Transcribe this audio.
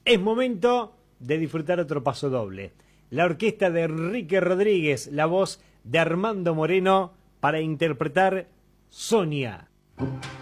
Es momento de disfrutar otro paso doble. La orquesta de Enrique Rodríguez, la voz de Armando Moreno para interpretar Sonia.